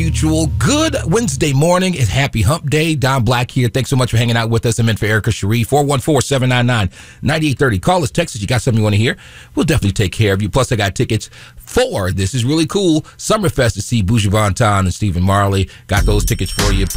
Mutual. Good Wednesday morning. It's Happy Hump Day. Don Black here. Thanks so much for hanging out with us. I'm in for Erica Cherie. 414-799-9830. Call us, text us. You got something you want to hear? We'll definitely take care of you. Plus, I got tickets for, this is really cool, Summerfest to see Buju Banton and Stephen Marley. Got those tickets for you.